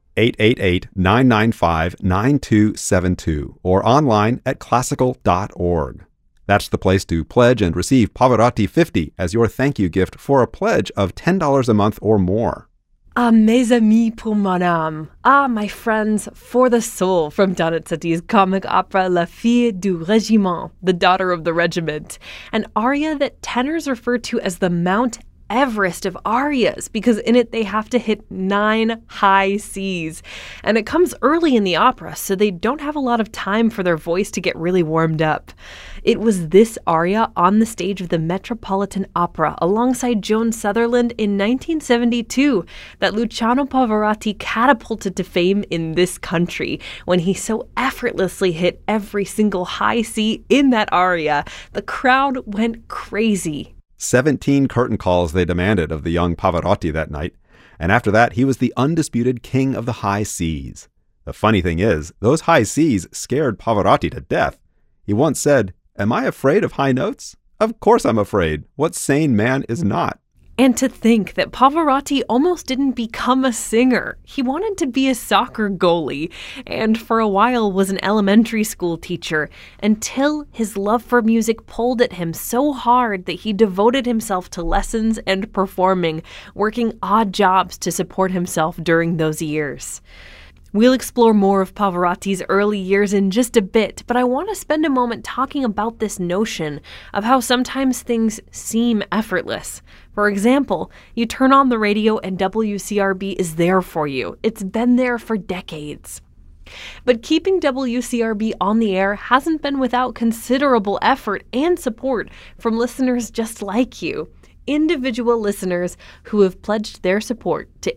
888-995-9272 or online at classical.org. That's the place to pledge and receive Pavarotti 50 as your thank you gift for a pledge of $10 a month or more. Ah, mes amis pour mon âme. Ah, my friends for the soul from Donizetti's comic opera La Fille du Régiment, the daughter of the regiment, an aria that tenors refer to as the Mount Everest of arias because in it they have to hit 9 high Cs. And it comes early in the opera, so they don't have a lot of time for their voice to get really warmed up. It was this aria on the stage of the Metropolitan Opera alongside Joan Sutherland in 1972 that Luciano Pavarotti catapulted to fame in this country when he so effortlessly hit every single high C in that aria. The crowd went crazy. 17 curtain calls they demanded of the young Pavarotti that night, and after that he was the undisputed king of the high Cs. The funny thing is, those high Cs scared Pavarotti to death. He once said, "Am I afraid of high notes? Of course I'm afraid. What sane man is not?" And to think that Pavarotti almost didn't become a singer. He wanted to be a soccer goalie, and for a while was an elementary school teacher, until his love for music pulled at him so hard that he devoted himself to lessons and performing, working odd jobs to support himself during those years. We'll explore more of Pavarotti's early years in just a bit, but I want to spend a moment talking about this notion of how sometimes things seem effortless. For example, you turn on the radio and WCRB is there for you. It's been there for decades. But keeping WCRB on the air hasn't been without considerable effort and support from listeners just like you. Individual listeners who have pledged their support to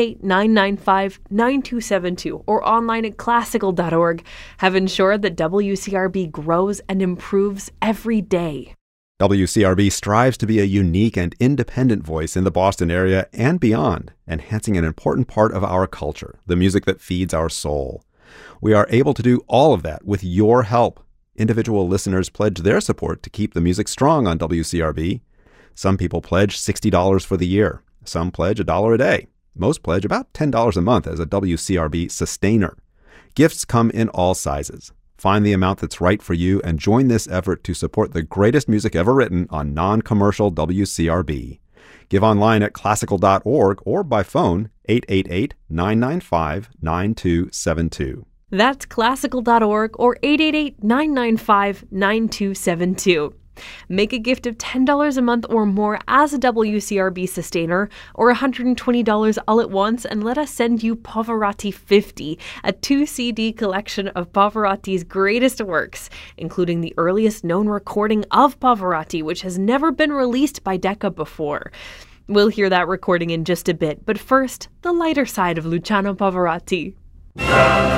888-995-9272 or online at classical.org have ensured that WCRB grows and improves every day. WCRB strives to be a unique and independent voice in the Boston area and beyond, enhancing an important part of our culture, the music that feeds our soul. We are able to do all of that with your help. Individual listeners pledge their support to keep the music strong on WCRB. Some people pledge $60 for the year. Some pledge $1 a day. Most pledge about $10 a month as a WCRB sustainer. Gifts come in all sizes. Find the amount that's right for you and join this effort to support the greatest music ever written on non-commercial WCRB. Give online at classical.org or by phone 888-995-9272. That's classical.org or 888-995-9272. Make a gift of $10 a month or more as a WCRB sustainer or $120 all at once and let us send you Pavarotti 50, a 2-CD collection of Pavarotti's greatest works, including the earliest known recording of Pavarotti, which has never been released by Decca before. We'll hear that recording in just a bit, but first, the lighter side of Luciano Pavarotti.